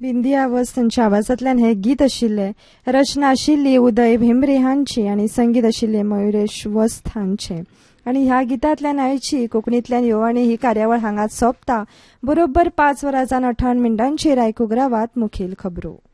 बिंदी आवाज तांच्या आवाजांतल्यान हे गीत आशिल्ले. रचना आशिल्ली उदय भेंब्रे हांची आणि संगीत आशिल्ले मयुरेश वस्त हांचे. आणि ह्या गितांतल्यान आयची कोंकणींतल्यान येवणी ही कार्यावळ हांगाच सोंपता. बरोबर 5 वरांजान 58 मिनटांचेर आयकूंक रावात मुखेल खबरो.